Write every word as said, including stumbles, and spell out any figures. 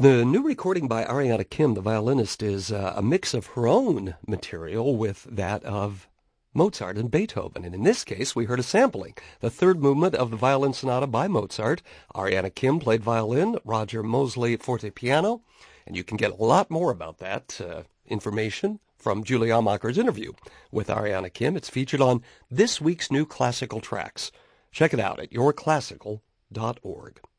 The new recording by Ariana Kim, the violinist, is uh, a mix of her own material with that of Mozart and Beethoven. And in this case, we heard a sampling, the third movement of the Violin Sonata by Mozart. Ariana Kim played violin, Roger Mosley forte piano. And you can get a lot more about that uh, information from Julie Almacher's interview with Ariana Kim. It's featured on this week's new Classical Tracks. Check it out at your classical dot org.